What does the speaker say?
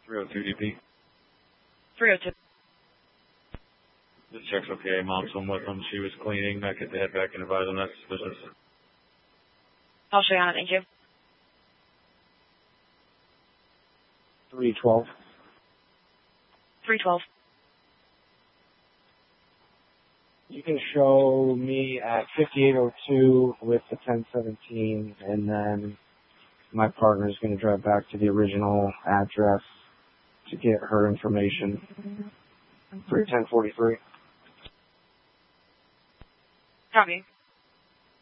302 DP. 302. The check's okay. Mom's home with them. She was cleaning. I could head back and advise on that suspicious. I'll show you on it. Thank you. 312. 312. You can show me at 5802 with the 1017, and then my partner's going to drive back to the original address to get her information. 1043. Copy.